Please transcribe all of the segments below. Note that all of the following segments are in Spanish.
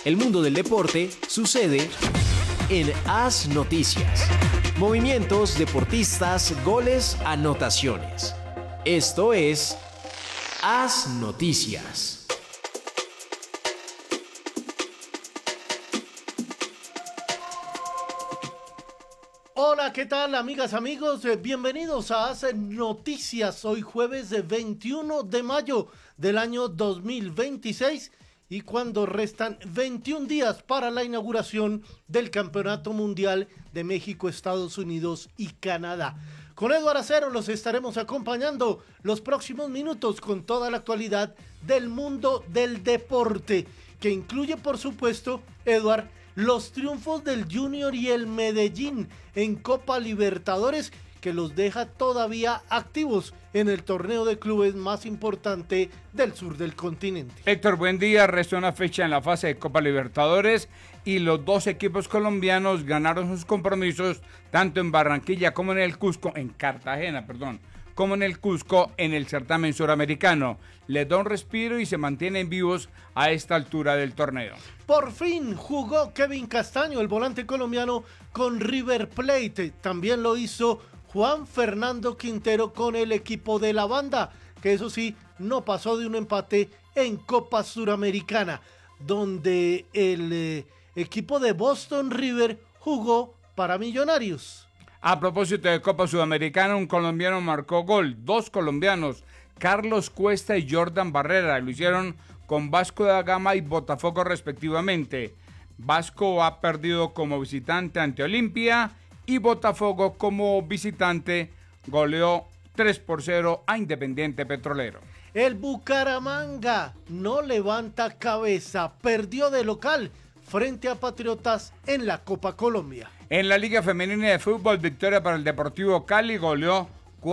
El mundo del deporte sucede en AS Noticias. Movimientos, deportistas, goles, anotaciones. Esto es AS Noticias. Hola, ¿qué tal, amigas, amigos? Bienvenidos a AS Noticias. Hoy jueves 21 de mayo del año 2026 y cuando restan 21 días para la inauguración del Campeonato Mundial de México, Estados Unidos y Canadá. Con Eduardo Acero los estaremos acompañando los próximos minutos con toda la actualidad del mundo del deporte, que incluye, por supuesto, Eduardo, los triunfos del Junior y el Medellín en Copa Libertadores, que los deja todavía activos en el torneo de clubes más importante del sur del continente. Héctor, buen día. Resta una fecha en la fase de Copa Libertadores y los dos equipos colombianos ganaron sus compromisos tanto en Barranquilla como en el Cusco, en Cartagena, como en el Cusco en el certamen suramericano. Les da un respiro y se mantienen vivos a esta altura del torneo. Por fin jugó Kevin Castaño, el volante colombiano, con River Plate. También lo hizo Juan Fernando Quintero con el equipo de la Banda, que eso sí, no pasó de un empate en Copa Suramericana, donde el equipo de Boston River jugó para Millonarios. A propósito de Copa Sudamericana, un colombiano marcó gol. Dos colombianos, Carlos Cuesta y Jordan Barrera, lo hicieron con Vasco da Gama y Botafogo respectivamente. Vasco ha perdido como visitante ante Olimpia y Botafogo como visitante goleó 3-0 a Independiente Petrolero. El Bucaramanga no levanta cabeza, perdió de local frente a Patriotas en la Copa Colombia. En la Liga Femenina de Fútbol, victoria para el Deportivo Cali, goleó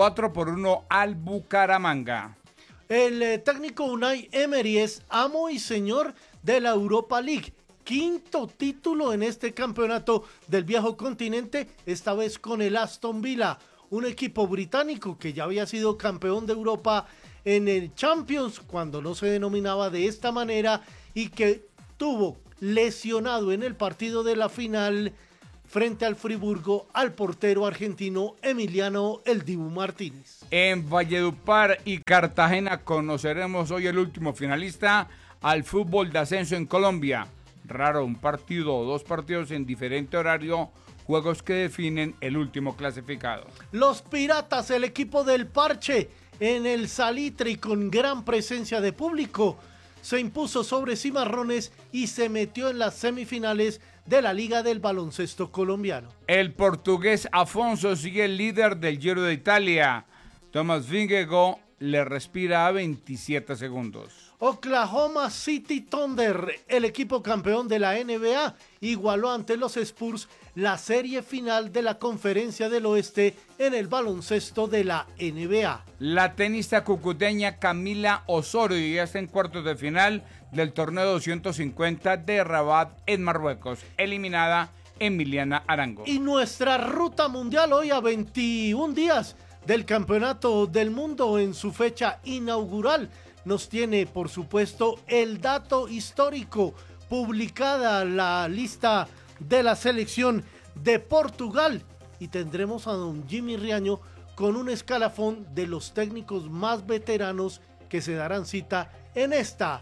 4-1 al Bucaramanga. El técnico Unai Emery es amo y señor de la Europa League. Quinto título en este campeonato del viejo continente, esta vez con el Aston Villa, un equipo británico que ya había sido campeón de Europa en el Champions cuando no se denominaba de esta manera y que tuvo lesionado en el partido de la final frente al Friburgo al portero argentino Emiliano El Dibu Martínez. En Valledupar y Cartagena conoceremos hoy el último finalista al fútbol de ascenso en Colombia. Raro, un partido o dos partidos en diferente horario, juegos que definen el último clasificado. Los Piratas, el equipo del Parche, en el Salitre y con gran presencia de público, se impuso sobre Cimarrones y se metió en las semifinales de la Liga del Baloncesto Colombiano. El portugués Afonso sigue el líder del Giro de Italia. Thomas Vingegaard le respira a 27 segundos. Oklahoma City Thunder, el equipo campeón de la NBA, igualó ante los Spurs la serie final de la Conferencia del Oeste en el baloncesto de la NBA. La tenista cucuteña Camila Osorio ya está en cuartos de final del torneo 250 de Rabat en Marruecos, eliminada Emiliana Arango. Y nuestra ruta mundial hoy a 21 días del Campeonato del Mundo en su fecha inaugural nos tiene, por supuesto, el dato histórico, publicada la lista de la selección de Portugal, y tendremos a don Jimmy Riaño con un escalafón de los técnicos más veteranos que se darán cita en esta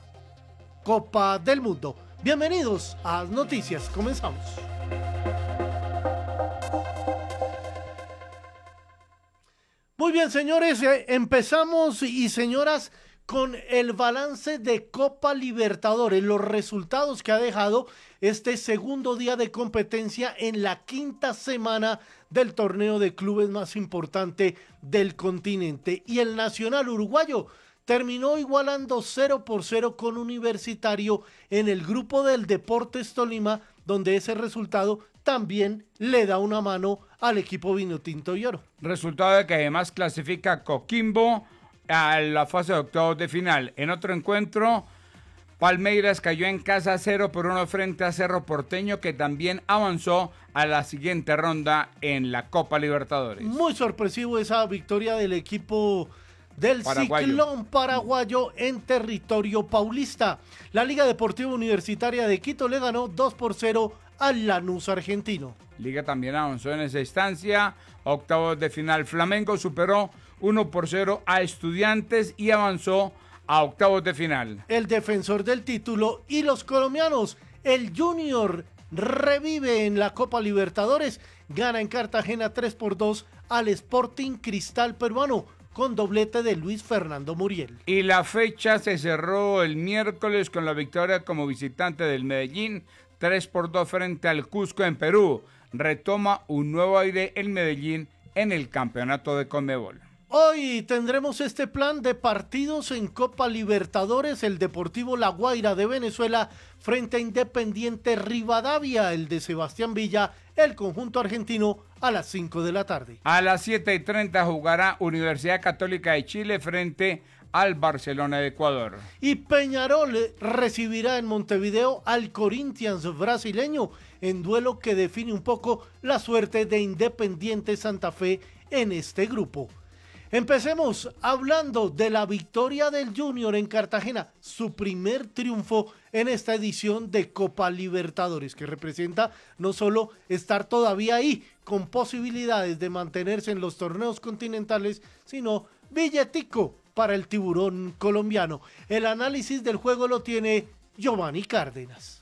Copa del Mundo. Bienvenidos a Noticias, comenzamos. Muy bien, señores, empezamos y señoras con el balance de Copa Libertadores, los resultados que ha dejado este segundo día de competencia en la quinta semana del torneo de clubes más importante del continente. Y el Nacional uruguayo terminó igualando 0-0 con Universitario en el grupo del Deportes Tolima, donde ese resultado también le da una mano al equipo Vinotinto y Oro. Resultado de que además clasifica Coquimbo a la fase de octavos de final. En otro encuentro, Palmeiras cayó en casa 0-1 frente a Cerro Porteño, que también avanzó a la siguiente ronda en la Copa Libertadores. Muy sorpresivo esa victoria del equipo del paraguayo. Ciclón paraguayo en territorio paulista. La Liga Deportiva Universitaria de Quito le ganó 2-0 al Lanús argentino. Liga también avanzó en esa instancia. Octavos de final. Flamengo superó 1-0 a Estudiantes y avanzó a octavos de final. El defensor del título y los colombianos, el Junior, revive en la Copa Libertadores. Gana en Cartagena 3-2 al Sporting Cristal peruano, con doblete de Luis Fernando Muriel. Y la fecha se cerró el miércoles con la victoria como visitante del Medellín, 3-2 frente al Cusco en Perú. Retoma un nuevo aire el Medellín en el campeonato de Conmebol. Hoy tendremos este plan de partidos en Copa Libertadores. El Deportivo La Guaira de Venezuela frente a Independiente Rivadavia, el de Sebastián Villa, el conjunto argentino, a las 5 de la tarde. A las 7:30 jugará Universidad Católica de Chile frente al Barcelona de Ecuador. Y Peñarol recibirá en Montevideo al Corinthians brasileño en duelo que define un poco la suerte de Independiente Santa Fe en este grupo. Empecemos hablando de la victoria del Junior en Cartagena, su primer triunfo en esta edición de Copa Libertadores, que representa no solo estar todavía ahí con posibilidades de mantenerse en los torneos continentales, sino billetico para el tiburón colombiano. El análisis del juego lo tiene Giovanni Cárdenas.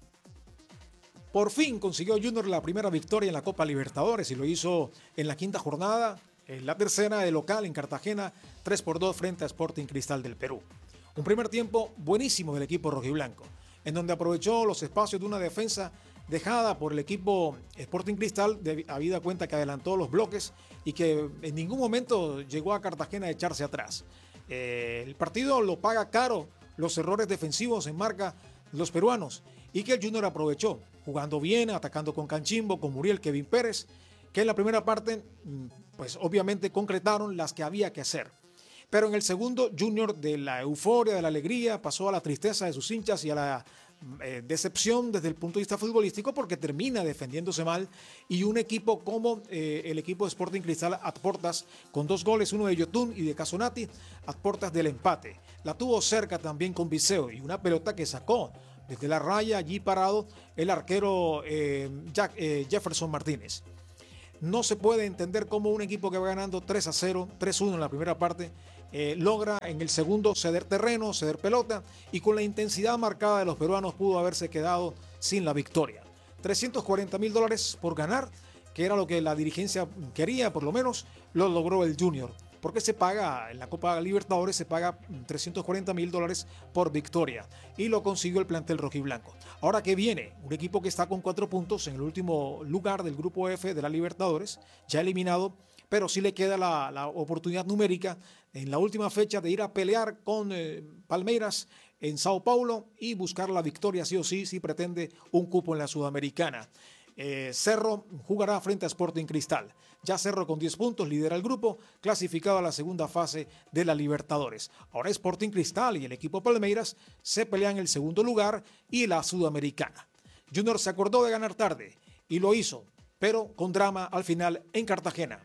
Por fin consiguió Junior la primera victoria en la Copa Libertadores y lo hizo en la quinta jornada, en la tercera de local en Cartagena, 3-2 frente a Sporting Cristal del Perú. Un primer tiempo buenísimo del equipo rojiblanco, en donde aprovechó los espacios de una defensa dejada por el equipo Sporting Cristal, habida cuenta que adelantó los bloques y que en ningún momento llegó a Cartagena a echarse atrás. El partido lo paga caro los errores defensivos en marca de los peruanos y que el Junior aprovechó, jugando bien, atacando con Canchimbo, con Muriel, Kevin Pérez, que en la primera parte, pues obviamente concretaron las que había que hacer. Pero en el segundo, Junior, de la euforia, de la alegría, pasó a la tristeza de sus hinchas y a la decepción desde el punto de vista futbolístico, porque termina defendiéndose mal, y un equipo como el equipo de Sporting Cristal a portas con 2 goles, uno de Yotun y de Casonati, a portas del empate. La tuvo cerca también con Viseo y una pelota que sacó desde la raya allí parado el arquero Jefferson Martínez. No se puede entender cómo un equipo que va ganando 3-0, 3-1 en la primera parte, logra en el segundo ceder terreno, ceder pelota, y con la intensidad marcada de los peruanos pudo haberse quedado sin la victoria. $340,000 por ganar, que era lo que la dirigencia quería, por lo menos lo logró el Junior. Porque se paga, en la Copa Libertadores se paga $340,000 por victoria, y lo consiguió el plantel rojiblanco. Ahora que viene un equipo que está con 4 puntos en el último lugar del grupo F de la Libertadores, ya eliminado, pero sí le queda la oportunidad numérica en la última fecha de ir a pelear con Palmeiras en Sao Paulo y buscar la victoria sí o sí, si pretende un cupo en la Sudamericana. Cerro jugará frente a Sporting Cristal. Ya Cerro con 10 puntos lidera el grupo, clasificado a la segunda fase de la Libertadores. Ahora Sporting Cristal y el equipo Palmeiras se pelean el segundo lugar y la Sudamericana. Junior se acordó de ganar tarde y lo hizo, pero con drama al final en Cartagena.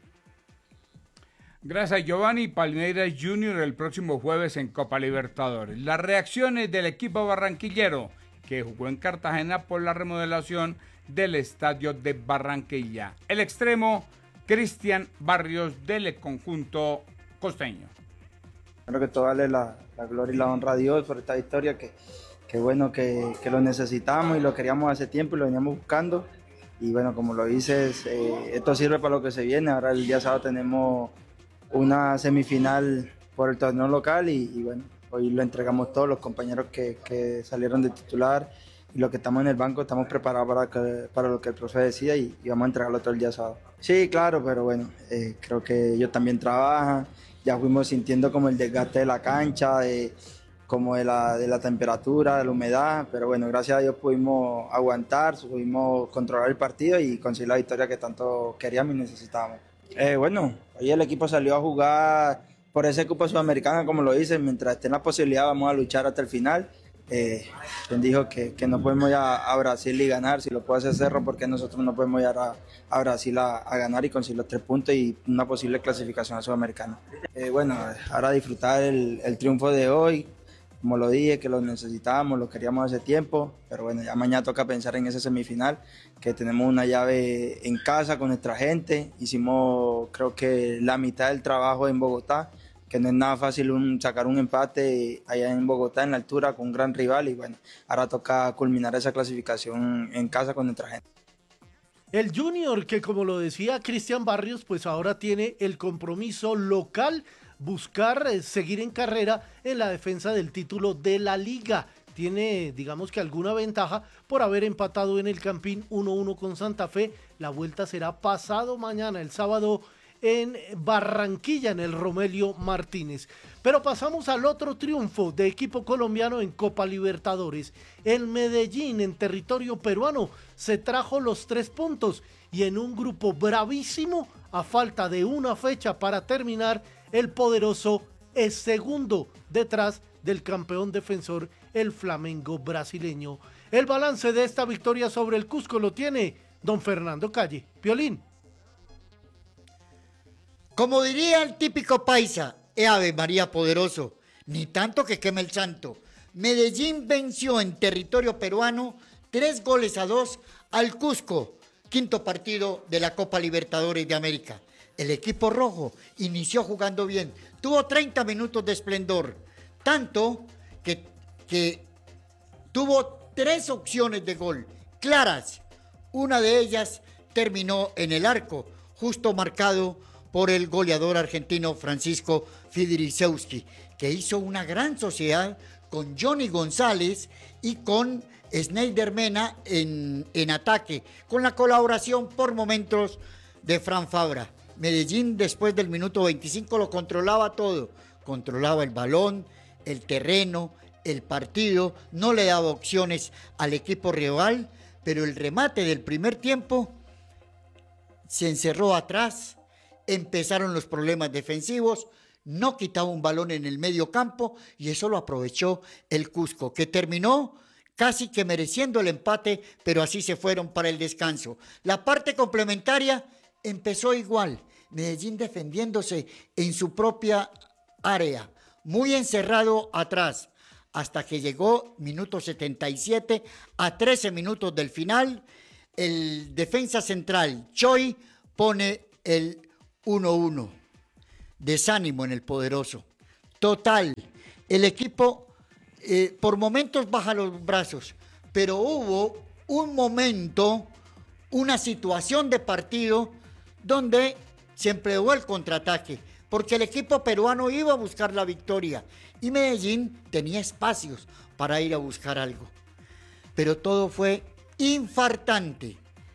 Gracias, Giovanni. Palmeiras Junior el próximo jueves en Copa Libertadores. Las reacciones del equipo barranquillero que jugó en Cartagena por la remodelación del estadio de Barranquilla. El extremo Cristian Barrios del conjunto costeño. Creo que todo vale la gloria y la honra a Dios por esta victoria, que bueno, que lo necesitamos y lo queríamos hace tiempo y lo veníamos buscando. Y bueno, como lo dices, esto sirve para lo que se viene. Ahora el día sábado tenemos una semifinal por el torneo local y bueno, hoy lo entregamos todos los compañeros que salieron de titular y los que estamos en el banco estamos preparados para lo que el profe decida y vamos a entregarlo todo el día sábado. Sí, claro, pero bueno, creo que ellos también trabajan, ya fuimos sintiendo como el desgaste de la cancha, como de la temperatura, de la humedad, pero bueno, gracias a Dios pudimos aguantar, pudimos controlar el partido y conseguir la victoria que tanto queríamos y necesitábamos. Bueno, hoy el equipo salió a jugar por ese cupo sudamericano, como lo dicen, mientras esté en la posibilidad vamos a luchar hasta el final quien dijo que no podemos ir a Brasil y ganar, si lo puede hacer Cerro, porque nosotros no podemos ir a Brasil a ganar y conseguir los 3 puntos y una posible clasificación a Sudamericana. Bueno, ahora disfrutar el triunfo de hoy, como lo dije, que lo necesitábamos, lo queríamos hace tiempo, pero bueno, ya mañana toca pensar en ese semifinal, que tenemos una llave en casa con nuestra gente, hicimos creo que la mitad del trabajo en Bogotá, que no es nada fácil sacar un empate allá en Bogotá, en la altura, con un gran rival, y bueno, ahora toca culminar esa clasificación en casa con nuestra gente. El Junior, que como lo decía Cristian Barrios, pues ahora tiene el compromiso local, buscar seguir en carrera en la defensa del título de la liga. Tiene, digamos que alguna ventaja por haber empatado en el Campín 1-1 con Santa Fe. La vuelta será pasado mañana, el sábado, en Barranquilla, en el Romelio Martínez. Pero pasamos al otro triunfo de equipo colombiano en Copa Libertadores. El Medellín, en territorio peruano, se trajo los 3 puntos y en un grupo bravísimo, a falta de una fecha para terminar, el poderoso es segundo detrás del campeón defensor, el Flamengo brasileño. El balance de esta victoria sobre el Cusco lo tiene don Fernando Calle. Piolín. Como diría el típico paisa, Ave María poderoso, ni tanto que queme el santo. Medellín venció en territorio peruano 3-2 al Cusco, quinto partido de la Copa Libertadores de América. El equipo rojo inició jugando bien, tuvo 30 minutos de esplendor, tanto que tuvo 3 opciones de gol claras. Una de ellas terminó en el arco, justo marcado por el goleador argentino Francisco Fidrisewski, que hizo una gran sociedad con Johnny González y con Snyder Mena en ataque, con la colaboración por momentos de Fran Fabra. Medellín después del minuto 25 lo controlaba todo, controlaba el balón, el terreno, el partido, no le daba opciones al equipo rival, pero el remate del primer tiempo se encerró atrás. Empezaron los problemas defensivos, no quitaba un balón en el medio campo y eso lo aprovechó el Cusco, que terminó casi que mereciendo el empate, pero así se fueron para el descanso. La parte complementaria empezó igual, Medellín defendiéndose en su propia área, muy encerrado atrás, hasta que llegó minuto 77, a 13 minutos del final, el defensa central Choi pone el 1-1. Desánimo en el poderoso. Total, el equipo por momentos baja los brazos, pero hubo un momento, una situación de partido donde se empleó el contraataque, porque el equipo peruano iba a buscar la victoria y Medellín tenía espacios para ir a buscar algo. Pero todo fue infartante,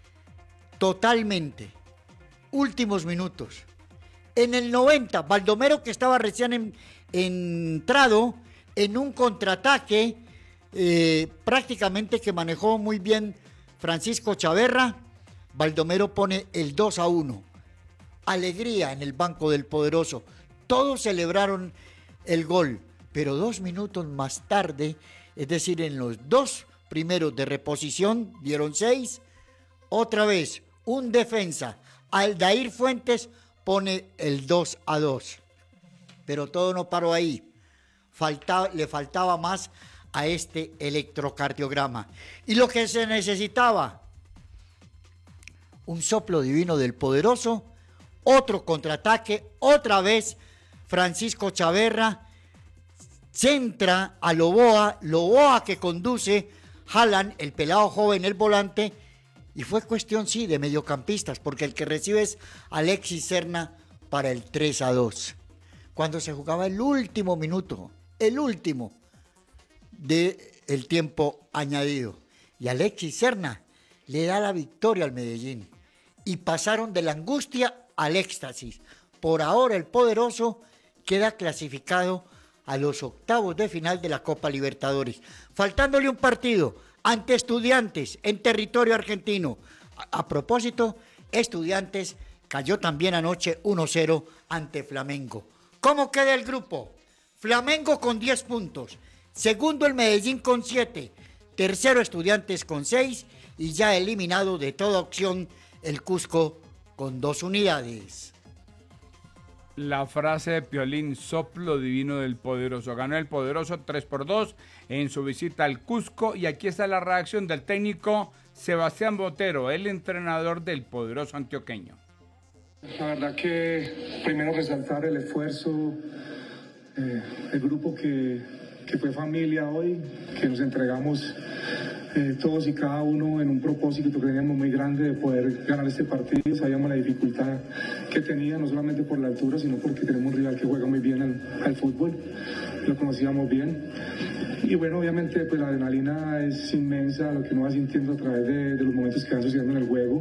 totalmente. Últimos minutos. En el 90, Baldomero, que estaba recién entrado en un contraataque, prácticamente que manejó muy bien Francisco Chaverra, Baldomero pone el 2-1. Alegría en el banco del poderoso. Todos celebraron el gol, pero 2 minutos más tarde, es decir, en los 2 primeros de reposición, dieron 6, otra vez un defensa, Aldair Fuentes, pone el 2-2. Pero todo no paró ahí. Le faltaba más a este electrocardiograma. Y lo que se necesitaba, un soplo divino del poderoso, otro contraataque, otra vez Francisco Chaverra centra a Loboa que conduce, jalan el pelado joven, el volante. Y fue cuestión, sí, de mediocampistas, porque el que recibe es Alexis Serna para el 3-2. Cuando se jugaba el último minuto, el último del tiempo añadido. Y Alexis Serna le da la victoria al Medellín. Y pasaron de la angustia al éxtasis. Por ahora el poderoso queda clasificado a los octavos de final de la Copa Libertadores. Faltándole un partido ante Estudiantes en territorio argentino. A propósito, Estudiantes cayó también anoche 1-0 ante Flamengo. ¿Cómo queda el grupo? Flamengo con 10 puntos, segundo el Medellín con 7, tercero Estudiantes con 6 y ya eliminado de toda opción el Cusco con 2 unidades. La frase de Piolín, soplo divino del poderoso. Ganó el poderoso 3-2 en su visita al Cusco y aquí está la reacción del técnico Sebastián Botero, el entrenador del poderoso antioqueño. La verdad que primero resaltar el esfuerzo, el grupo que fue familia hoy, que nos entregamos todos y cada uno en un propósito que teníamos muy grande de poder ganar este partido. Sabíamos la dificultad que tenía, no solamente por la altura, sino porque tenemos un rival que juega muy bien al fútbol, lo conocíamos bien. Y bueno, obviamente pues la adrenalina es inmensa, lo que uno va sintiendo a través de los momentos que van sucediendo en el juego.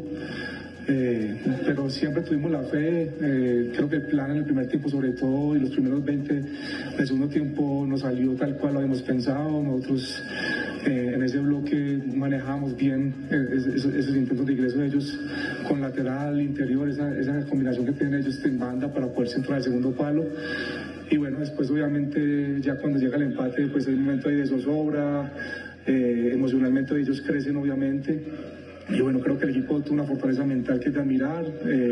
Pero siempre tuvimos la fe, creo que el plan en el primer tiempo sobre todo y los primeros 20 del segundo tiempo nos salió tal cual lo habíamos pensado. Nosotros en ese bloque manejamos bien esos intentos de ingreso de ellos con lateral, interior, esa combinación que tienen ellos en banda para poder centrar el segundo palo. Y bueno, después obviamente ya cuando llega el empate pues hay un momento ahí de zozobra, emocionalmente ellos crecen obviamente. Y bueno, creo que el equipo tuvo una fortaleza mental que es de admirar.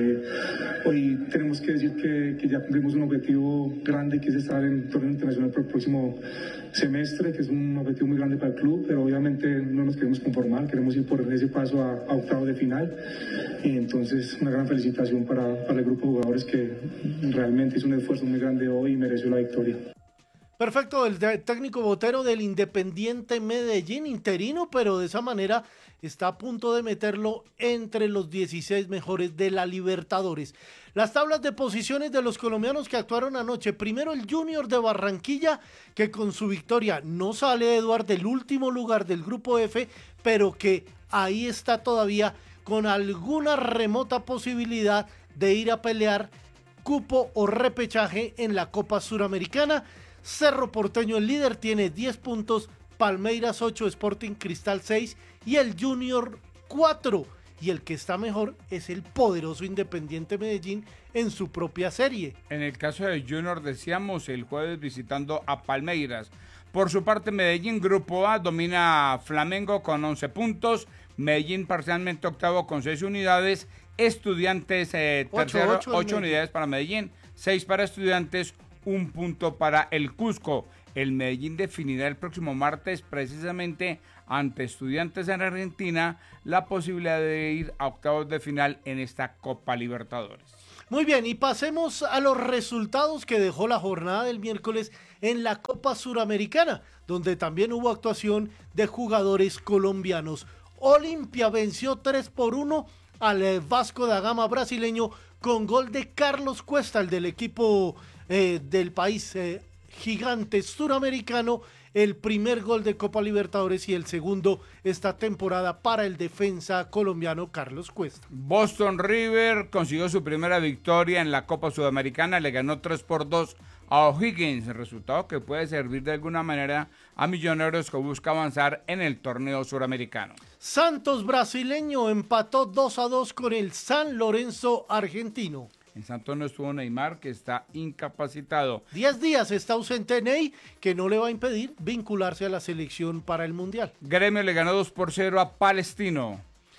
Hoy tenemos que decir que ya cumplimos un objetivo grande, que es estar en el torneo internacional para el próximo semestre, que es un objetivo muy grande para el club, pero obviamente no nos queremos conformar, queremos ir por ese paso a octavos de final. Y entonces una gran felicitación para el grupo de jugadores que realmente hizo un esfuerzo muy grande hoy y mereció la victoria. Perfecto, el técnico Botero del Independiente Medellín, interino, pero de esa manera está a punto de meterlo entre los 16 mejores de la Libertadores. Las tablas de posiciones de los colombianos que actuaron anoche. Primero el Junior de Barranquilla, que con su victoria no sale, Eduardo, del último lugar del grupo F, pero que ahí está todavía con alguna remota posibilidad de ir a pelear cupo o repechaje en la Copa Suramericana. Cerro Porteño, el líder, tiene 10 puntos, Palmeiras 8, Sporting Cristal 6 y el Junior 4. Y el que está mejor es el poderoso Independiente Medellín en su propia serie. En el caso de Junior, decíamos el jueves visitando a Palmeiras. Por su parte, Medellín, Grupo A, domina a Flamengo con 11 puntos. Medellín parcialmente octavo con 6 unidades. Estudiantes tercero, 8 unidades para Medellín, 6 para Estudiantes, 1 punto para el Cusco. El Medellín definirá el próximo martes, precisamente ante Estudiantes en Argentina, la posibilidad de ir a octavos de final en esta Copa Libertadores. Muy bien, y pasemos a los resultados que dejó la jornada del miércoles en la Copa Suramericana, donde también hubo actuación de jugadores colombianos. Olimpia venció 3-1 al Vasco da Gama brasileño con gol de Carlos Cuesta, el del equipo del país gigante suramericano, el primer gol de Copa Libertadores y el segundo esta temporada para el defensa colombiano Carlos Cuesta. Boston River consiguió su primera victoria en la Copa Sudamericana, le ganó 3-2 a O'Higgins, resultado que puede servir de alguna manera a Millonarios que busca avanzar en el torneo suramericano. Santos brasileño empató 2-2 con el San Lorenzo argentino. En Santos no estuvo Neymar, que está incapacitado. 10 días está ausente Ney, que no le va a impedir vincularse a la selección para el Mundial. Gremio le ganó 2-0 a Palestino.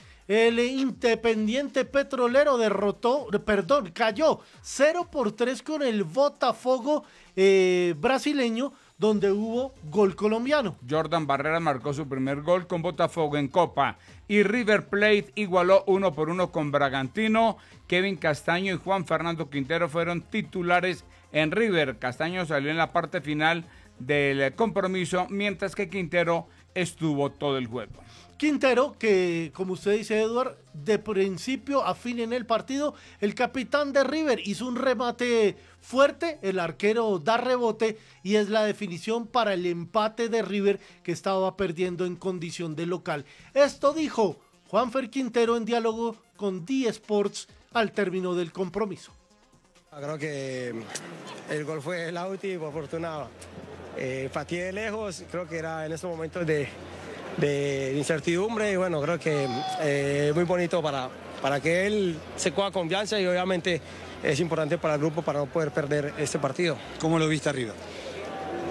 El Independiente Petrolero cayó 0-3 con el Botafogo brasileño, donde hubo gol colombiano. Jordan Barrera marcó su primer gol con Botafogo en Copa. Y River Plate igualó 1-1 con Bragantino. Kevin Castaño y Juan Fernando Quintero fueron titulares en River. Castaño salió en la parte final del compromiso, mientras que Quintero estuvo todo el juego. Quintero, que como usted dice, Eduard, de principio a fin en el partido, el capitán de River hizo un remate fuerte, el arquero da rebote y es la definición para el empate de River, que estaba perdiendo en condición de local. Esto dijo Juanfer Quintero en diálogo con D Sports al término del compromiso. Creo que el gol fue la última oportunidad. Pateé de lejos, creo que era en estos momentos de incertidumbre y bueno, creo que muy bonito para que él se coja confianza y obviamente es importante para el grupo para no poder perder este partido. ¿Cómo lo viste arriba?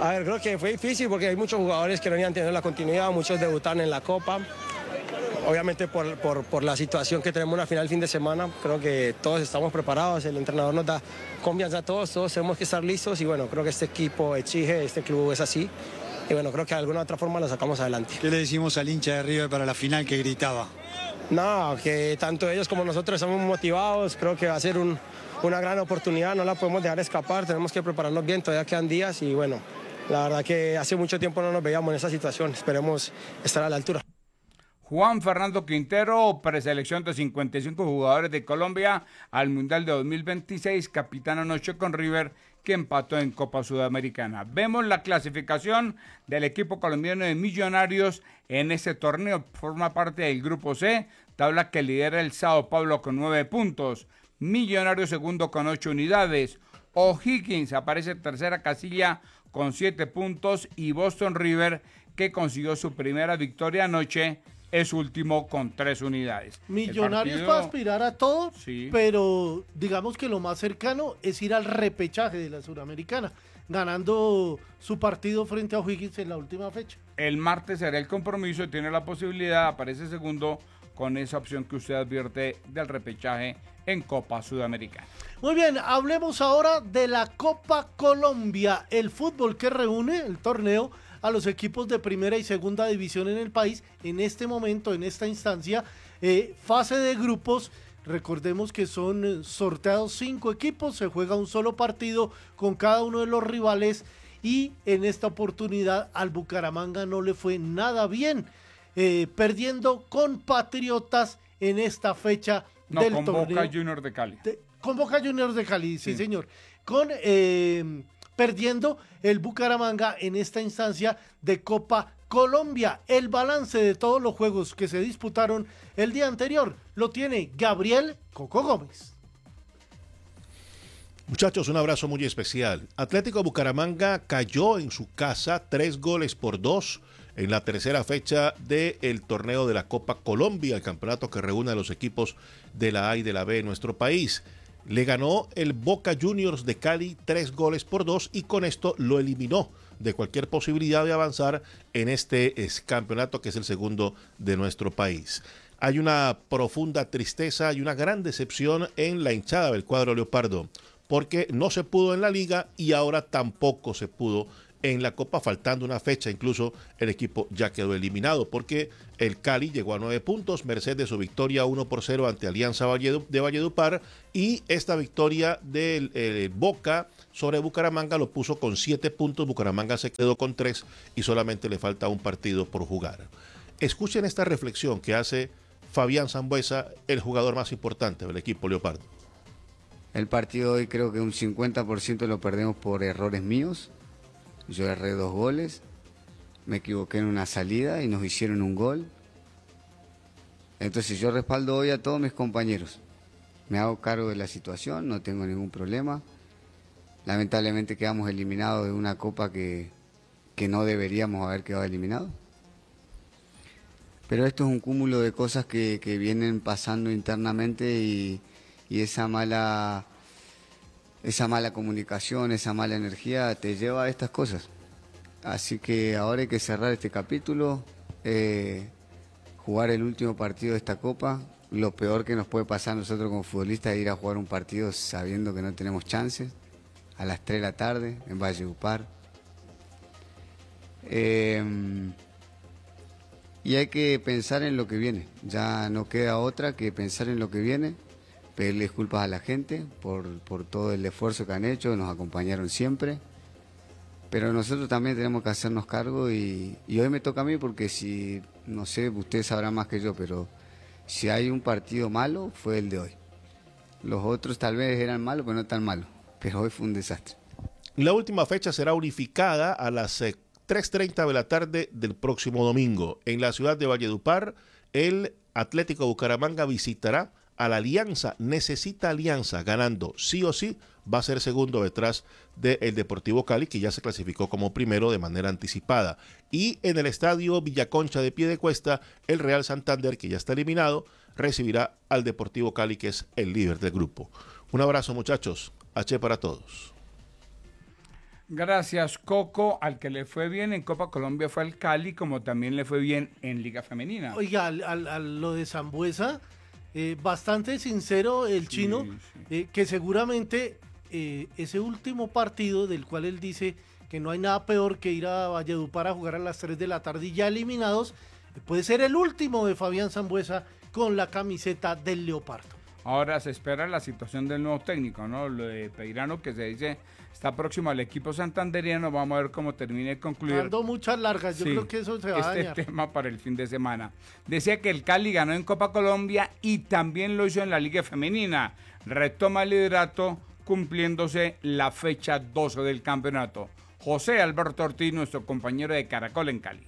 A ver, creo que fue difícil porque hay muchos jugadores que no iban a tener la continuidad, muchos debutaron en la Copa. Obviamente por la situación que tenemos una final el fin de semana, creo que todos estamos preparados, el entrenador nos da confianza a todos tenemos que estar listos y bueno, creo que este equipo exige, este club es así y bueno, creo que de alguna otra forma lo sacamos adelante. ¿Qué le decimos al hincha de River para la final que gritaba? No, que tanto ellos como nosotros estamos motivados, creo que va a ser una gran oportunidad, no la podemos dejar escapar, tenemos que prepararnos bien, todavía quedan días y bueno, la verdad que hace mucho tiempo no nos veíamos en esa situación, esperemos estar a la altura. Juan Fernando Quintero, preselección de 55 jugadores de Colombia al Mundial de 2026, capitán anoche con River, que empató en Copa Sudamericana. Vemos la clasificación del equipo colombiano de Millonarios en este torneo. Forma parte del Grupo C, tabla que lidera el Sao Paulo con 9 puntos. Millonarios segundo con 8 unidades. O'Higgins aparece en tercera casilla con 7 puntos. Y Boston River, que consiguió su primera victoria anoche, es último con 3 unidades. Millonarios va a aspirar a todo, sí, pero digamos que lo más cercano es ir al repechaje de la Suramericana, ganando su partido frente a O'Higgins en la última fecha. El martes será el compromiso y tiene la posibilidad, aparece segundo con esa opción que usted advierte del repechaje en Copa Sudamericana. Muy bien, hablemos ahora de la Copa Colombia, el fútbol que reúne el torneo a los equipos de primera y segunda división en el país en este momento, en esta instancia, fase de grupos. Recordemos que son sorteados 5 equipos, se juega un solo partido con cada uno de los rivales y en esta oportunidad al Bucaramanga no le fue nada bien, perdiendo con Patriotas en esta fecha del con torneo. Boca Juniors de Cali. Con Boca Juniors de Cali, sí señor. Perdiendo el Bucaramanga en esta instancia de Copa Colombia. El balance de todos los juegos que se disputaron el día anterior lo tiene Gabriel Coco Gómez. Muchachos, un abrazo muy especial. Atlético Bucaramanga cayó en su casa 3-2 en la tercera fecha del torneo de la Copa Colombia, el campeonato que reúne a los equipos de la A y de la B en nuestro país. Le ganó el Boca Juniors de Cali 3-2 y con esto lo eliminó de cualquier posibilidad de avanzar en este campeonato que es el segundo de nuestro país. Hay una profunda tristeza y una gran decepción en la hinchada del cuadro leopardo, porque no se pudo en la liga y ahora tampoco se pudo en la Copa, faltando una fecha. Incluso el equipo ya quedó eliminado porque el Cali llegó a 9 puntos, merced de su victoria 1-0 ante Alianza de Valledupar, y esta victoria del Boca sobre Bucaramanga lo puso con 7 puntos. Bucaramanga se quedó con 3 y solamente le falta un partido por jugar. Escuchen esta reflexión que hace Fabián Sambueza, el jugador más importante del equipo leopardo. El partido hoy creo que un 50% lo perdemos por errores míos. Yo erré 2 goles, me equivoqué en una salida y nos hicieron un gol. Entonces yo respaldo hoy a todos mis compañeros. Me hago cargo de la situación, no tengo ningún problema. Lamentablemente quedamos eliminados de una copa que no deberíamos haber quedado eliminados. Pero esto es un cúmulo de cosas que vienen pasando internamente y esa mala comunicación, esa mala energía te lleva a estas cosas. Así que ahora hay que cerrar este capítulo, jugar el último partido de esta Copa. Lo peor que nos puede pasar a nosotros como futbolistas es ir a jugar un partido sabiendo que no tenemos chances, a las 3 de la tarde en Valledupar. Y hay que pensar en lo que viene, ya no queda otra que pensar en lo que viene. Pedirle disculpas a la gente por todo el esfuerzo que han hecho, nos acompañaron siempre, pero nosotros también tenemos que hacernos cargo y hoy me toca a mí porque si, no sé, ustedes sabrán más que yo, pero si hay un partido malo fue el de hoy. Los otros tal vez eran malos, pero no tan malos, pero hoy fue un desastre. La última fecha será unificada a las 3:30 de la tarde del próximo domingo. En la ciudad de Valledupar, el Atlético Bucaramanga visitará a la Alianza. Necesita Alianza, ganando sí o sí, va a ser segundo detrás del Deportivo Cali, que ya se clasificó como primero de manera anticipada. Y en el estadio Villaconcha de Piedecuesta, el Real Santander, que ya está eliminado, recibirá al Deportivo Cali, que es el líder del grupo. Un abrazo, muchachos. H para todos. Gracias, Coco. Al que le fue bien en Copa Colombia fue al Cali, como también le fue bien en Liga Femenina. Oiga, a lo de Sambuesa, bastante sincero el chino, que seguramente ese último partido del cual él dice que no hay nada peor que ir a Valledupar a jugar a las 3 de la tarde y ya eliminados, puede ser el último de Fabián Sambuesa con la camiseta del Leopardo. Ahora se espera la situación del nuevo técnico, ¿no? Lo de Peirano, que se dice está próximo al equipo santanderiano. Vamos a ver cómo termine de concluir. Dando muchas largas, yo creo que eso se va a dañar. Tema para el fin de semana. Decía que el Cali ganó en Copa Colombia y también lo hizo en la Liga Femenina. Retoma el liderato cumpliéndose la fecha 12 del campeonato. José Alberto Ortiz, nuestro compañero de Caracol en Cali.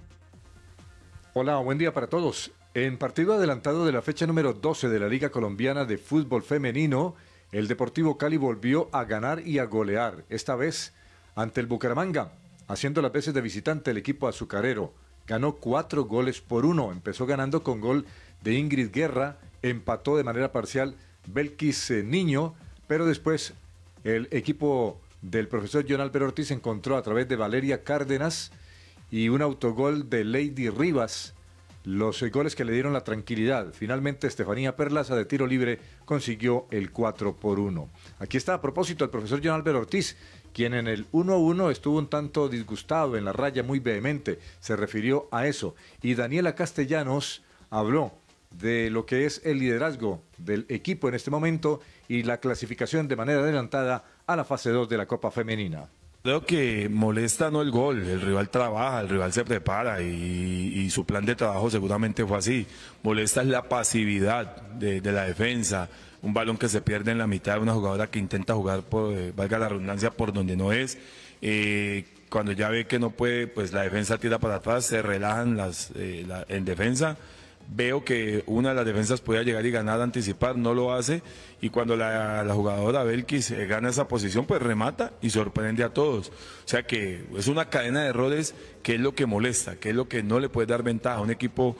Hola, buen día para todos. En partido adelantado de la fecha número 12 de la Liga Colombiana de Fútbol Femenino, el Deportivo Cali volvió a ganar y a golear, esta vez ante el Bucaramanga, haciendo las veces de visitante el equipo azucarero. Ganó 4-1, empezó ganando con gol de Ingrid Guerra, empató de manera parcial Belkis Niño, pero después el equipo del profesor John Álvaro Ortiz encontró a través de Valeria Cárdenas y un autogol de Lady Rivas los goles que le dieron la tranquilidad. Finalmente Estefanía Perlaza de tiro libre consiguió el 4-1. Aquí está a propósito el profesor John Álvaro Ortiz, quien en el 1-1 estuvo un tanto disgustado, en la raya muy vehemente, se refirió a eso. Y Daniela Castellanos habló de lo que es el liderazgo del equipo en este momento y la clasificación de manera adelantada a la fase 2 de la Copa Femenina. Creo que molesta no el gol, el rival trabaja, el rival se prepara y su plan de trabajo seguramente fue así. Molesta es la pasividad de la defensa, un balón que se pierde en la mitad de una jugadora que intenta jugar, valga la redundancia, por donde no es. Cuando ya ve que no puede, pues la defensa tira para atrás, se relajan en defensa. Veo que una de las defensas podía llegar y ganar, anticipar, no lo hace, y cuando la jugadora Belkis gana esa posición, pues remata y sorprende a todos. O sea que es una cadena de errores que es lo que molesta, que es lo que no le puede dar ventaja a un equipo,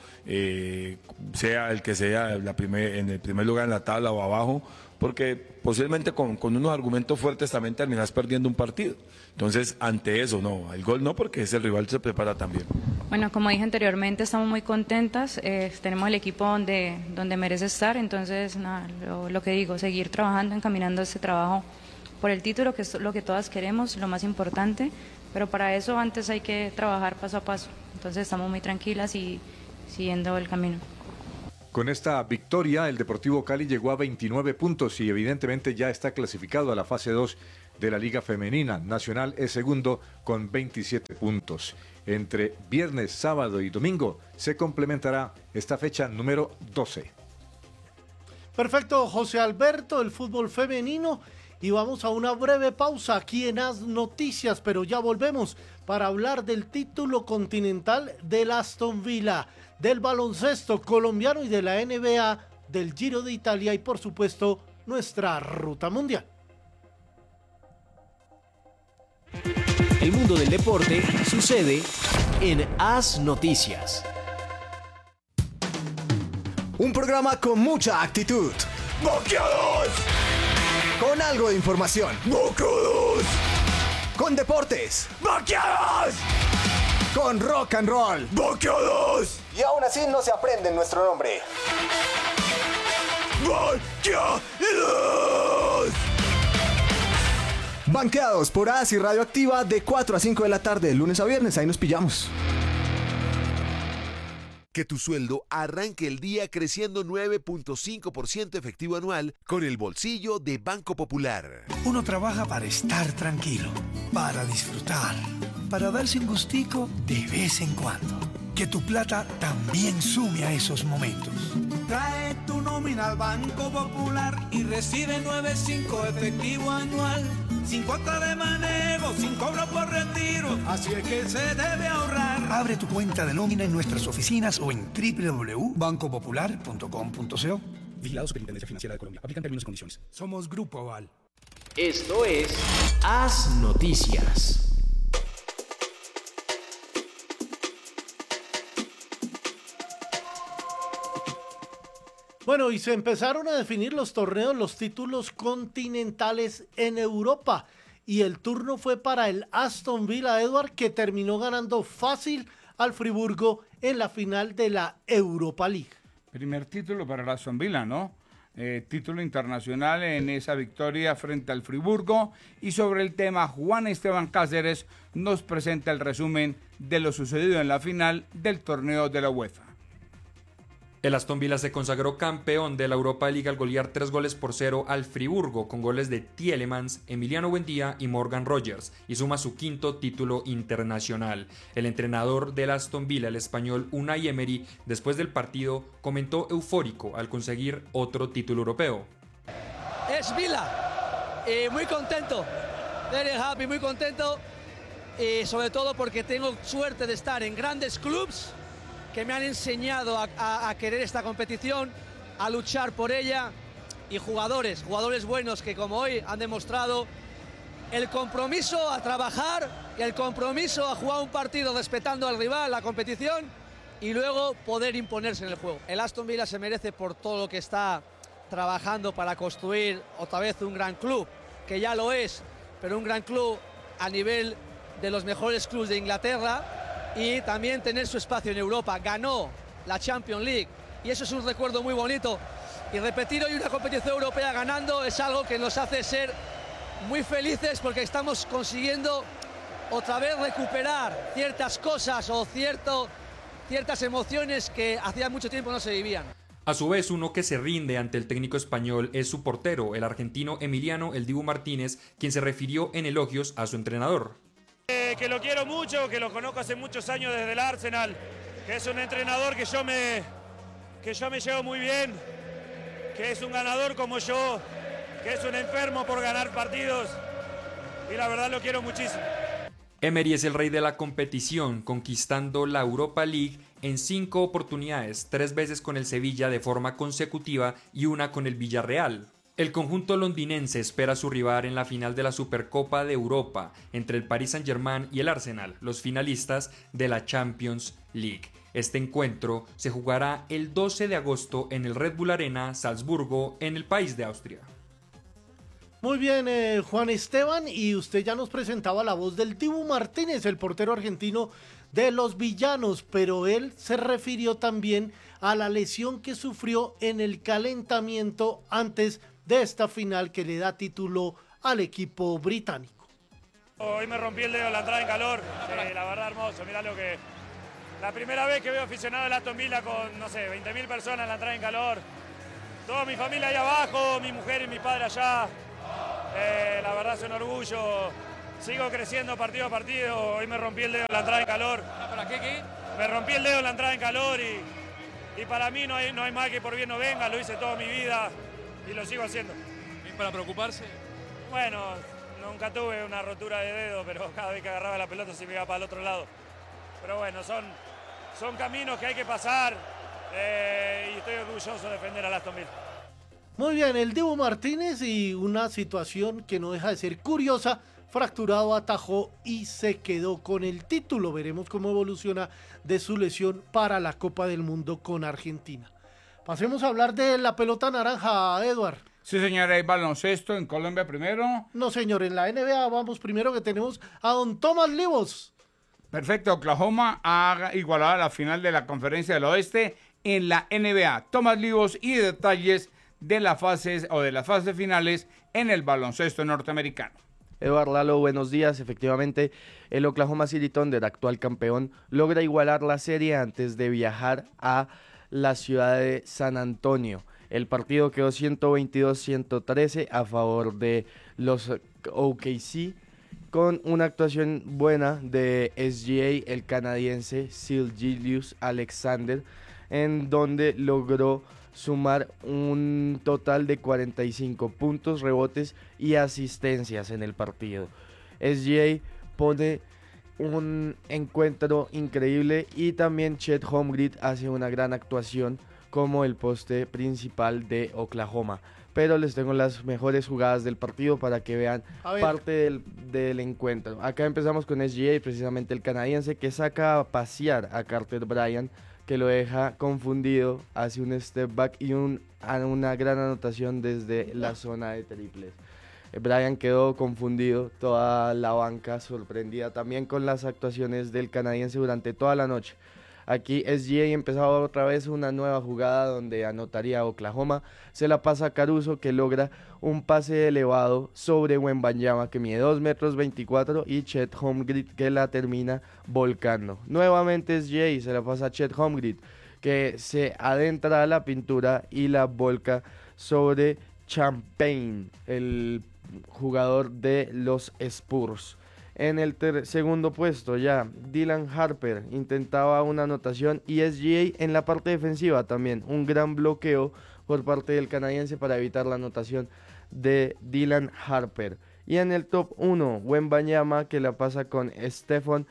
sea el que sea en el primer lugar en la tabla o abajo, porque posiblemente con unos argumentos fuertes también terminas perdiendo un partido. Entonces, ante eso, no, el gol no, porque ese rival se prepara también. Bueno, como dije anteriormente, estamos muy contentas, tenemos el equipo donde merece estar, entonces, nada, lo que digo, seguir trabajando, encaminando este trabajo por el título, que es lo que todas queremos, lo más importante, pero para eso antes hay que trabajar paso a paso, entonces estamos muy tranquilas y siguiendo el camino. Con esta victoria, el Deportivo Cali llegó a 29 puntos y evidentemente ya está clasificado a la fase 2 de la Liga Femenina. Nacional es segundo con 27 puntos. Entre viernes, sábado y domingo se complementará esta fecha número 12. Perfecto, José Alberto, el fútbol femenino. Y vamos a una breve pausa aquí en As Noticias, pero ya volvemos para hablar del título continental del Aston Villa, del baloncesto colombiano y de la NBA, del Giro de Italia y por supuesto nuestra ruta mundial. El mundo del deporte sucede en As Noticias. Un programa con mucha actitud. ¡Boqueados! Con algo de información. ¡Boqueados! Con deportes. ¡Boqueados! Con rock and roll. ¡Boqueados! Y aún así no se aprende nuestro nombre. ¡Boqueados! Banqueados por AS y Radioactiva de 4 a 5 de la tarde, de lunes a viernes. Ahí nos pillamos. Que tu sueldo arranque el día creciendo 9.5% efectivo anual con el bolsillo de Banco Popular. Uno trabaja para estar tranquilo, para disfrutar, para darse un gustico de vez en cuando. Que tu plata también sume a esos momentos. Trae tu nómina al Banco Popular y recibe 9.5 efectivo anual. Sin cuota de manejo, sin cobro por retiro, así es que se debe ahorrar. Abre tu cuenta de nómina en nuestras oficinas o en www.bancopopular.com.co. Vigilado Superintendencia Financiera de Colombia. Aplican términos y condiciones. Somos Grupo Aval. Esto es As Noticias. Bueno, y se empezaron a definir los torneos, los títulos continentales en Europa. y el turno fue para el Aston Villa, Edward, que terminó ganando fácil al Friburgo en la final de la Europa League. Primer título para el Aston Villa, ¿no? Título internacional en esa victoria frente al Friburgo. Y sobre el tema, Juan Esteban Cáceres nos presenta el resumen de lo sucedido en la final del torneo de la UEFA. El Aston Villa se consagró campeón de la Europa League al golear 3-0 al Friburgo con goles de Tielemans, Emiliano Buendía y Morgan Rogers, y suma su quinto título internacional. El entrenador del Aston Villa, el español Unai Emery, después del partido comentó eufórico al conseguir otro título europeo. Es Villa, muy contento, very happy, muy contento, y sobre todo porque tengo suerte de estar en grandes clubes que me han enseñado a querer esta competición, a luchar por ella, y jugadores buenos que como hoy han demostrado el compromiso a trabajar y el compromiso a jugar un partido respetando al rival, la competición, y luego poder imponerse en el juego. El Aston Villa se merece por todo lo que está trabajando para construir otra vez un gran club, que ya lo es, pero un gran club a nivel de los mejores clubes de Inglaterra, y también tener su espacio en Europa. Ganó la Champions League y eso es un recuerdo muy bonito, y repetir hoy una competición europea ganando es algo que nos hace ser muy felices, porque estamos consiguiendo otra vez recuperar ciertas cosas o ciertas emociones que hacía mucho tiempo no se vivían. A su vez, uno que se rinde ante el técnico español es su portero, el argentino Emiliano El Dibu Martínez, quien se refirió en elogios a su entrenador. Que lo quiero mucho, que lo conozco hace muchos años desde el Arsenal, que es un entrenador que yo me llevo muy bien, que es un ganador como yo, que es un enfermo por ganar partidos, y la verdad lo quiero muchísimo. Emery es el rey de la competición, conquistando la Europa League en 5 oportunidades, 3 veces con el Sevilla de forma consecutiva y una con el Villarreal. El conjunto londinense espera a su rival en la final de la Supercopa de Europa entre el Paris Saint-Germain y el Arsenal, los finalistas de la Champions League. Este encuentro se jugará el 12 de agosto en el Red Bull Arena, Salzburgo, en el país de Austria. Muy bien, Juan Esteban, y usted ya nos presentaba la voz del Dibu Martínez, el portero argentino de los Villanos, pero él se refirió también a la lesión que sufrió en el calentamiento antes de esta final que le da título al equipo británico. Hoy me rompí el dedo en la entrada en calor, la verdad hermoso, mirá lo que... La primera vez que veo aficionado al Aston Villa con, no sé, 20.000 personas en la entrada en calor, toda mi familia ahí abajo, mi mujer y mi padre allá, la verdad es un orgullo, sigo creciendo partido a partido, hoy me rompí el dedo en la entrada en calor. ¿Para qué? Me rompí el dedo en la entrada en calor y para mí no hay mal que por bien no venga, lo hice toda mi vida y lo sigo haciendo. ¿Es para preocuparse? Bueno, nunca tuve una rotura de dedo, pero cada vez que agarraba la pelota se me iba para el otro lado. Pero bueno, son caminos que hay que pasar y estoy orgulloso de defender al Aston Villa. Muy bien, el Dibu Martínez, y una situación que no deja de ser curiosa, fracturado, atajó y se quedó con el título. Veremos cómo evoluciona de su lesión para la Copa del Mundo con Argentina. Pasemos a hablar de la pelota naranja, Edward. Sí, señora, hay baloncesto en Colombia primero. No, señor, en la NBA vamos primero, que tenemos a don Tomás Livos. Perfecto, Oklahoma ha igualado a la final de la Conferencia del Oeste en la NBA. Tomás Livos y detalles de las fases finales en el baloncesto norteamericano. Eduardo Lalo, buenos días. Efectivamente, el Oklahoma City Thunder, actual campeón, logra igualar la serie antes de viajar a la ciudad de San Antonio. El partido quedó 122-113 a favor de los OKC, con una actuación buena de SGA, el canadiense Shai Gilgeous-Alexander, en donde logró sumar un total de 45 puntos, rebotes y asistencias en el partido. SGA pone un encuentro increíble, y también Chet Holmgren hace una gran actuación como el poste principal de Oklahoma. Pero les tengo las mejores jugadas del partido para que vean parte del encuentro. Acá empezamos con SGA, precisamente el canadiense, que saca a pasear a Carter Bryant, que lo deja confundido, hace un step back y una gran anotación desde la zona de triples. Brian quedó confundido, toda la banca sorprendida también con las actuaciones del canadiense durante toda la noche. Aquí SGA empezaba otra vez una nueva jugada donde anotaría a Oklahoma, se la pasa a Caruso que logra un pase elevado sobre Wembanyama que mide 2,24 m y Chet Holmgren que la termina volcando. Nuevamente SGA se la pasa a Chet Holmgren que se adentra a la pintura y la volca sobre Champagne, el jugador de los Spurs. En el segundo puesto ya Dylan Harper intentaba una anotación y SGA en la parte defensiva también un gran bloqueo por parte del canadiense para evitar la anotación de Dylan Harper. Y en el top 1 Wembanyama que la pasa con Stephen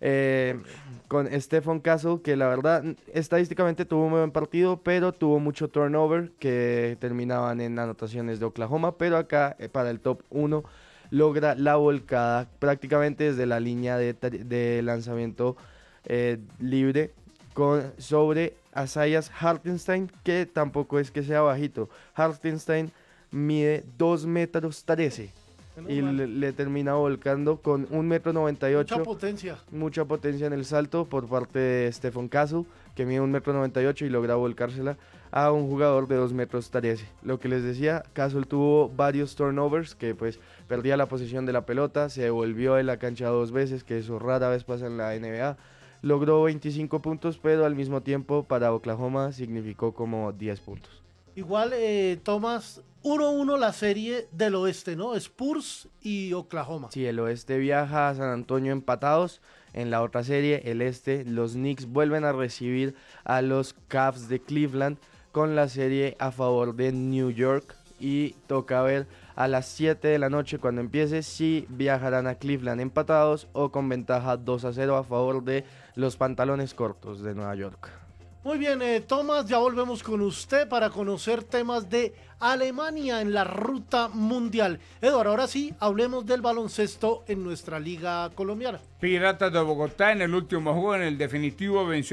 Castle, que la verdad estadísticamente tuvo un buen partido, pero tuvo mucho turnover que terminaban en anotaciones de Oklahoma, pero acá para el top 1 logra la volcada prácticamente desde la línea de lanzamiento libre sobre Isaiah Hartenstein, que tampoco es que sea bajito. Hartenstein mide 2,13 m y le termina volcando con 1,98 m. Mucha potencia en el salto por parte de Stephen Castle, que mide 1,98 m y logra volcársela a un jugador de 2,13 m. Lo que les decía, Castle tuvo varios turnovers, que pues perdía la posición de la pelota, se devolvió en la cancha 2 veces, que eso rara vez pasa en la NBA. Logró 25 puntos, pero al mismo tiempo para Oklahoma significó como 10 puntos. Igual, Tomás, 1-1 la serie del oeste, ¿no? Spurs y Oklahoma. Sí, el oeste viaja a San Antonio empatados. En la otra serie, el este, los Knicks vuelven a recibir a los Cavs de Cleveland con la serie a favor de New York. Y toca ver a las 7 de la noche cuando empiece si viajarán a Cleveland empatados o con ventaja 2-0 a favor de los pantalones cortos de Nueva York. Muy bien, Tomás, ya volvemos con usted para conocer temas de Alemania en la ruta mundial. Eduardo, ahora sí, hablemos del baloncesto en nuestra liga colombiana. Piratas de Bogotá en el último juego, en el definitivo, venció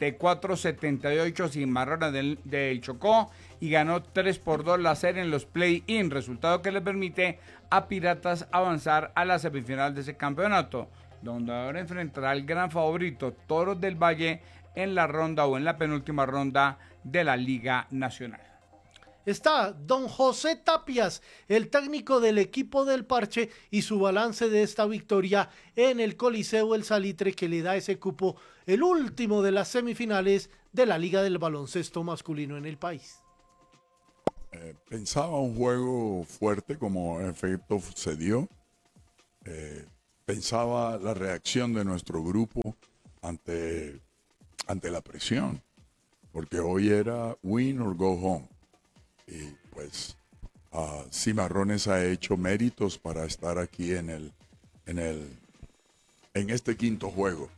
94-78 Cimarrones del Chocó y ganó 3-2 la serie en los play-in, resultado que le permite a Piratas avanzar a la semifinal de ese campeonato, donde ahora enfrentará al gran favorito Toros del Valle en la ronda o en la penúltima ronda de la Liga Nacional. Está don José Tapias, el técnico del equipo del Parche, y su balance de esta victoria en el Coliseo El Salitre, que le da ese cupo, el último de las semifinales de la Liga del Baloncesto Masculino en el país. Pensaba un juego fuerte, como en efecto se dio. Pensaba la reacción de nuestro grupo ante la presión, porque hoy era win or go home. Y pues Cimarrones ha hecho méritos para estar aquí en este quinto juego.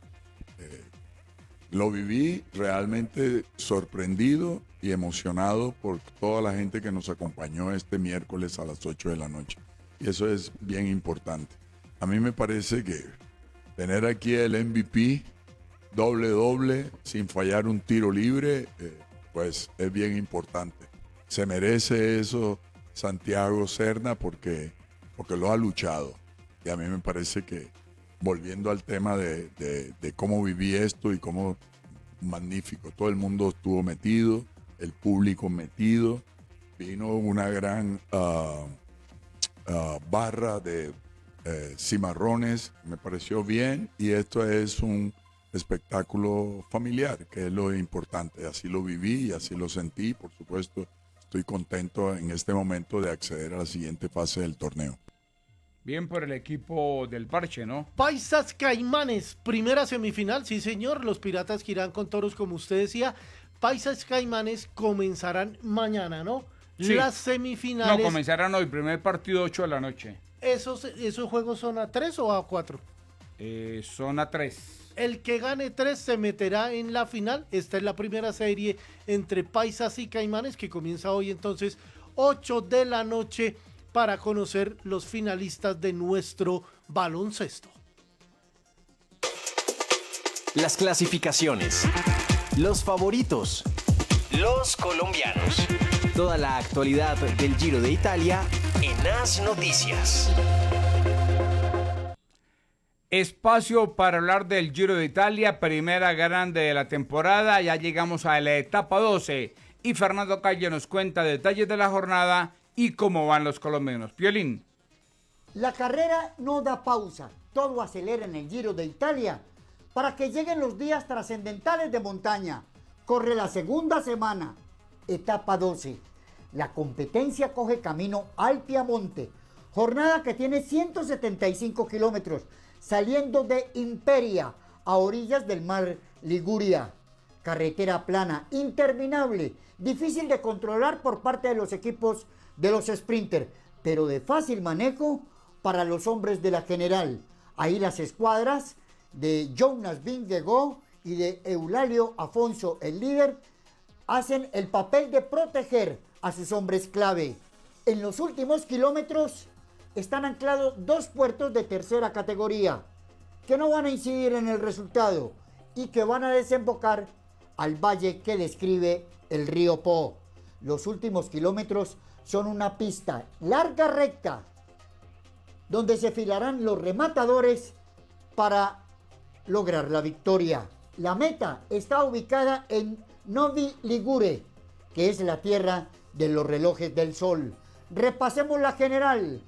Lo viví realmente sorprendido y emocionado por toda la gente que nos acompañó este miércoles a las 8 de la noche. Y eso es bien importante. A mí me parece que tener aquí el MVP doble, sin fallar un tiro libre, pues es bien importante. Se merece eso Santiago Serna porque lo ha luchado. Y a mí me parece que, volviendo al tema de cómo viví esto y cómo magnífico, todo el mundo estuvo metido, el público metido, vino una gran barra de cimarrones, me pareció bien, y esto es un espectáculo familiar, que es lo importante. Así lo viví y así lo sentí. Por supuesto, estoy contento en este momento de acceder a la siguiente fase del torneo. Bien por el equipo del Parche, ¿no? Paisas Caimanes, primera semifinal, sí señor, los Piratas que irán con Toros, como usted decía. Paisas Caimanes comenzarán mañana, ¿no? Sí. Las semifinales. No, comenzarán hoy, primer partido 8 de la noche. ¿Esos juegos son a 3 o a 4? Son a 3. El que gane 3 se meterá en la final. Esta es la primera serie entre Paisas y Caimanes, que comienza hoy entonces 8 de la noche para conocer los finalistas de nuestro baloncesto. Las clasificaciones, los favoritos, los colombianos, toda la actualidad del Giro de Italia en As Noticias. Espacio para hablar del Giro de Italia, primera grande de la temporada. Ya llegamos a la etapa 12 y Fernando Calle nos cuenta detalles de la jornada y cómo van los colombianos. Piolín. La carrera no da pausa, todo acelera en el Giro de Italia para que lleguen los días trascendentales de montaña. Corre la segunda semana, etapa 12. La competencia coge camino al Piamonte, jornada que tiene 175 kilómetros, saliendo de Imperia, a orillas del mar Liguria. Carretera plana, interminable, difícil de controlar por parte de los equipos de los sprinters, pero de fácil manejo para los hombres de la general. Ahí las escuadras de Jonas Vingegaard y de Eulalio Afonso, el líder, hacen el papel de proteger a sus hombres clave. En los últimos kilómetros están anclados dos puertos de tercera categoría que no van a incidir en el resultado y que van a desembocar al valle que describe el río Po. Los últimos kilómetros son una pista larga recta donde se filarán los rematadores para lograr la victoria. La meta está ubicada en Novi Ligure, que es la tierra de los relojes del sol. Repasemos la general.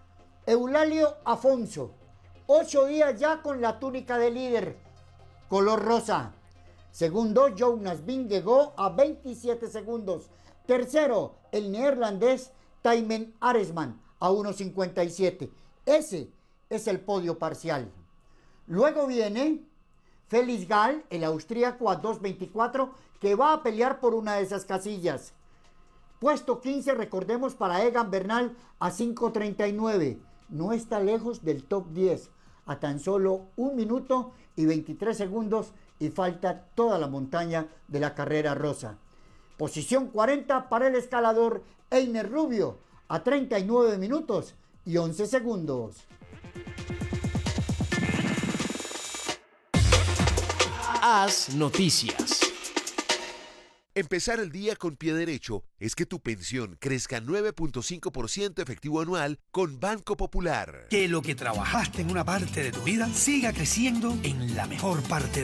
Eulalio Afonso, 8 días ya con la túnica de líder, color rosa. Segundo, Jonas Vingegaard a 27 segundos. Tercero, el neerlandés Thymen Aresman a 1.57. Ese es el podio parcial. Luego viene Felix Gall, el austríaco, a 2.24, que va a pelear por una de esas casillas. Puesto 15, recordemos, para Egan Bernal a 5.39. No está lejos del top 10, a tan solo 1 minuto y 23 segundos y falta toda la montaña de la carrera rosa. Posición 40 para el escalador Einer Rubio a 39 minutos y 11 segundos. As Noticias. Empezar el día con pie derecho es que tu pensión crezca 9.5% efectivo anual con Banco Popular. Que lo que trabajaste en una parte de tu vida siga creciendo en la mejor parte